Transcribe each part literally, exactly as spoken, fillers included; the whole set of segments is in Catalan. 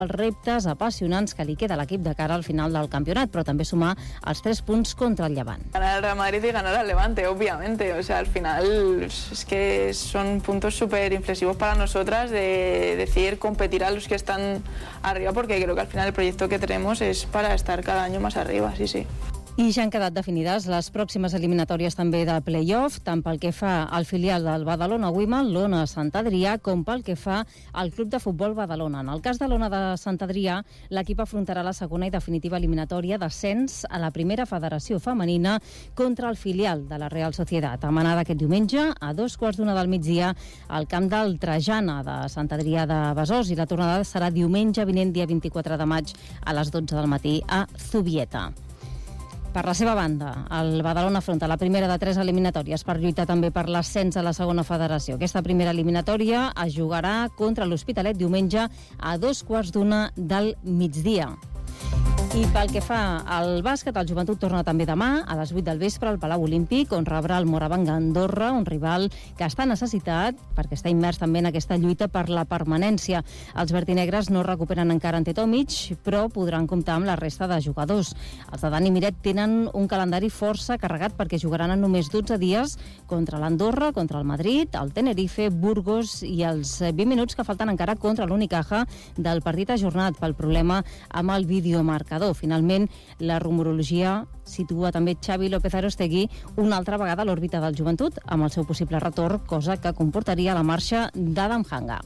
els reptes apassionants que li queda a l'equip de cara al final del campionat, però també sumar els tres punts contra el Levant. Ganar al Real Madrid y ganar al Levante, obviamente. O sea, al final es que son puntos súper inflexivos para nosotras de decir competir a los que están arriba, porque creo que al final el proyecto que tenemos es para estar cada año más arriba, sí, sí. I ja han quedat definides les pròximes eliminatòries també de play-off, tant pel que fa al filial del Badalona Women, l'Ona Sant Adrià, com pel que fa al Club de Futbol Badalona. En el cas de l'Ona de Sant Adrià, l'equip afrontarà la segona i definitiva eliminatòria d'ascens a la primera federació femenina contra el filial de la Real Societat. Amanada aquest diumenge a dos quarts d'una del migdia al camp del Trajana de Sant Adrià de Besòs, i la tornada serà diumenge vinent, dia vint-i-quatre de maig, a les dotze del matí a Zubieta. Per la seva banda, el Badalona afronta la primera de tres eliminatòries per lluitar també per l'ascens a la segona federació. Aquesta primera eliminatòria es jugarà contra l'Hospitalet diumenge a dos quarts d'una del migdia. I pel que fa al bàsquet, el Joventut torna també demà a les vuit del vespre al Palau Olímpic, on rebrà el Morabanc Andorra, un rival que està necessitat perquè està immers també en aquesta lluita per la permanència. Els vertinegres no recuperen encara Ante Tomic, però podran comptar amb la resta de jugadors. Els de Dani Miret tenen un calendari força carregat perquè jugaran en només dotze dies contra l'Andorra, contra el Madrid, el Tenerife, Burgos i els vint minuts que falten encara contra l'Unicaja del partit ajornat pel problema amb el videomarcador. Finalment, la rumorologia situa també Xavi López Arostegui una altra vegada a l'òrbita del Joventut amb el seu possible retorn, cosa que comportaria la marxa d'Adam Hanga.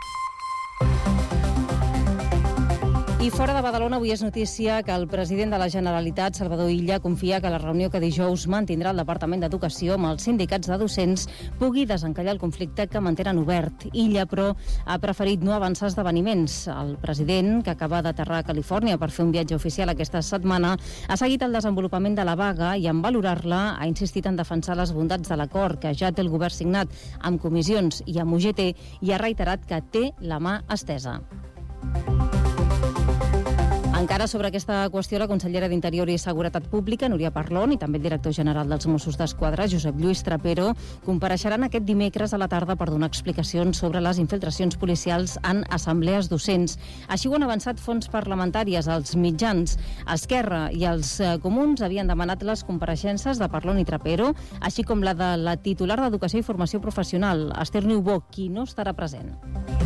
I fora de Badalona, avui és notícia que el president de la Generalitat, Salvador Illa, confia que la reunió que dijous mantindrà el Departament d'Educació amb els sindicats de docents pugui desencallar el conflicte que mantenen obert. Illa, però, ha preferit no avançar esdeveniments. El president, que acaba d'aterrar a Califòrnia per fer un viatge oficial aquesta setmana, ha seguit el desenvolupament de la vaga i, en valorar-la, ha insistit en defensar les bondats de l'acord que ja té el govern signat amb comissions i amb U G T, i ha reiterat que té la mà estesa. Encara sobre aquesta qüestió, la consellera d'Interior i Seguretat Pública, Núria Parlon, i també el director general dels Mossos d'Esquadra, Josep Lluís Trapero, compareixeran aquest dimecres a la tarda per donar explicacions sobre les infiltracions policials en assemblees docents. Així ho han avançat fonts parlamentàries. Els mitjans, Esquerra i els comuns havien demanat les compareixences de Parlon i Trapero, així com la de la titular d'Educació i Formació Professional, Esther Niubó, qui no estarà present.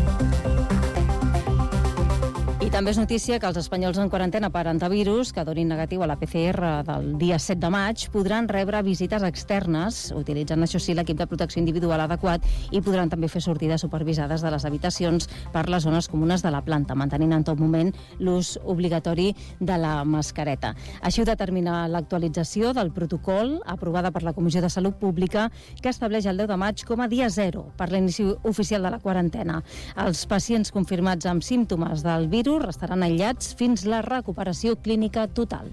I també és notícia que els espanyols en quarantena per antivirus que donin negatiu a la P C R del dia set de maig podran rebre visites externes, utilitzant, això sí, l'equip de protecció individual adequat, i podran també fer sortides supervisades de les habitacions per les zones comunes de la planta, mantenint en tot moment l'ús obligatori de la mascareta. Així ho determina l'actualització del protocol aprovada per la Comissió de Salut Pública, que estableix el deu de maig com a dia zero per l'inici oficial de la quarantena. Els pacients confirmats amb símptomes del virus restaran aïllats fins la recuperació clínica total.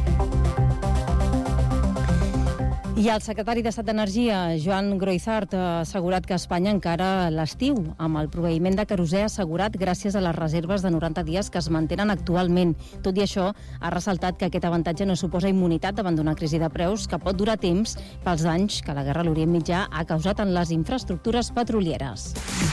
I el secretari d'Estat d'Energia, Joan Groisart, ha assegurat que Espanya encara l'estiu amb el proveïment de querosè assegurat gràcies a les reserves de noranta dies que es mantenen actualment. Tot i això, ha ressaltat que aquest avantatge no suposa immunitat davant d'una crisi de preus que pot durar temps pels danys que la guerra a l'Orient Mitjà ha causat en les infraestructures petrolieres.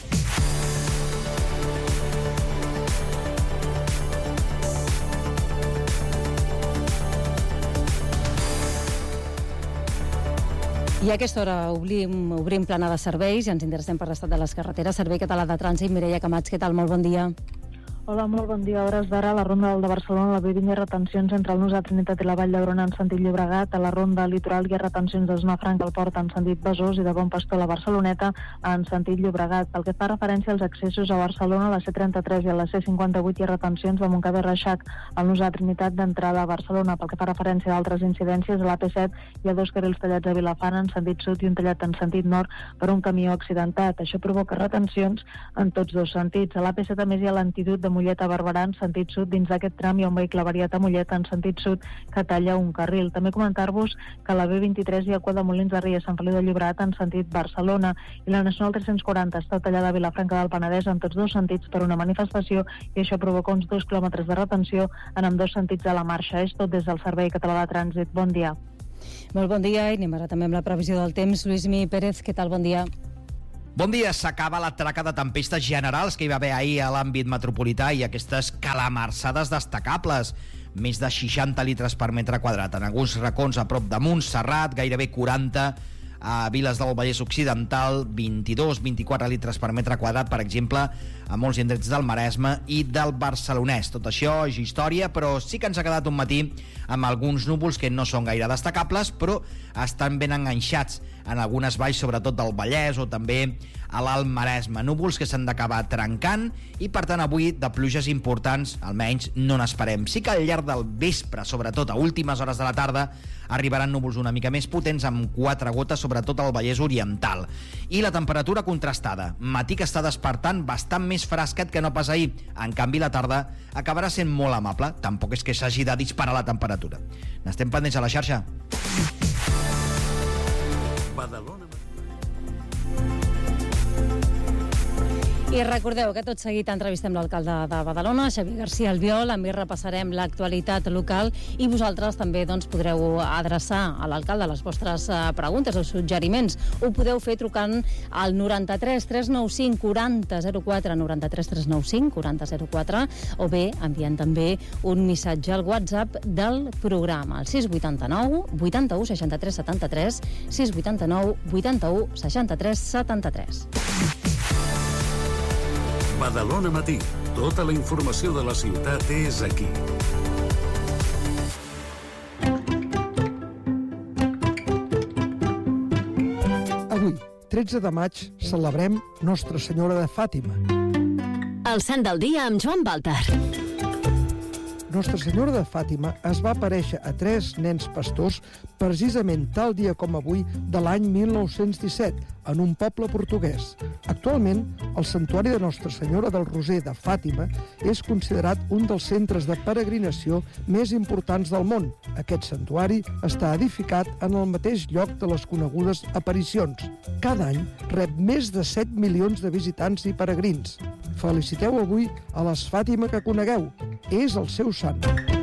I a aquesta hora obrim, obrim plana de serveis i ens interessem per l'estat de les carreteres. Servei Català de Trànsit, Mireia Camats, què tal? Molt bon dia. Hola, molt bon dia. A hores d'ara, a la ronda del de Barcelona, a la B vint hi ha retencions entre el Nus a Trinitat i la Vall d'Hebron en sentit Llobregat. A la ronda litoral hi ha retencions de Zona Franca al Port en sentit Besòs i de Bon Pastor a la Barceloneta en sentit Llobregat. Pel que fa referència als accessos a Barcelona, a la C trenta-tres i a la C cinquanta-vuit hi ha retencions de Montcada i Reixac al Nus a Trinitat d'entrada a Barcelona. Pel que fa referència a altres incidències, a l'A P set hi ha dos carrils tallats a Vilafant en sentit sud i un tallat en sentit nord per un camió accidentat. Això provoca retencions en tots dos sentits. A l'A P set, a més, hi ha l'antitud de Mollet a Barberà en sentit sud. Dins d'aquest tram hi ha un vehicle variat a Mollet en sentit sud que talla un carril. També comentar-vos que a la B vint-i-tres hi ha cua de Molins de Rei a Sant Feliu de Llobregat en sentit Barcelona, i la Nacional tres-cents quaranta està tallada a Vilafranca del Penedès en tots dos sentits per una manifestació, i això provoca uns dos quilòmetres de retenció en ambdós sentits de la marxa. És tot des del Servei Català de Trànsit. Bon dia. Molt bon dia, i anem ara també amb la previsió del temps. Lluís Mi Pérez, què tal? Bon dia. Bon dia, s'acaba la traca de tempestes generals que hi va haver ahir a l'àmbit metropolità i aquestes calamarsades destacables. Més de seixanta litres per metre quadrat. En alguns racons a prop de Montserrat, gairebé quaranta. A Viles del Vallès Occidental, vint-i-dos a vint-i-quatre litres per metre quadrat, per exemple, a molts indrets del Maresme i del Barcelonès. Tot això és història, però sí que ens ha quedat un matí amb alguns núvols que no són gaire destacables, però estan ben enganxats en algunes valls, sobretot del Vallès o també a l'Alt Maresme. Núvols que s'han d'acabar trencant i, per tant, avui de pluges importants, almenys, no n'esperem. Sí que al llarg del vespre, sobretot a últimes hores de la tarda, arribaran núvols una mica més potents amb quatre gotes, sobretot al Vallès Oriental. I la temperatura contrastada. Matí que està despertant bastant més fresquet que no pas ahir. En canvi, la tarda acabarà sent molt amable. Tampoc és que s'hagi de disparar la temperatura. N'estem pendents a la xarxa. Badalona. I recordeu que tot seguit entrevistem l'alcalde de Badalona, Xavier García Albiol, amb ell repassarem l'actualitat local i vosaltres també doncs, podreu adreçar a l'alcalde les vostres preguntes, els suggeriments. Ho podeu fer trucant al noranta-tres tres nou cinc quaranta zero quatre, noranta-tres tres nou cinc quaranta zero quatre, o bé enviant també un missatge al WhatsApp del programa, al sis vuit nou vuitanta-u seixanta-tres setanta-tres, sis vuit nou vuitanta-u seixanta-tres setanta-tres. Badalona Matí. Tota la informació de la ciutat és aquí. Avui, tretze de maig, celebrem Nostra Senyora de Fàtima. El Sant del Dia amb Joan Baltar. Nostra Senyora de Fàtima es va aparèixer a tres nens pastors precisament tal dia com avui de l'any mil nou-cents disset, en un poble portuguès. Actualment, el Santuari de Nostra Senyora del Roser de Fàtima és considerat un dels centres de peregrinació més importants del món. Aquest santuari està edificat en el mateix lloc de les conegudes aparicions. Cada any rep més de set milions de visitants i peregrins. Feliciteu avui a les Fàtima que conegueu. És el seu sant.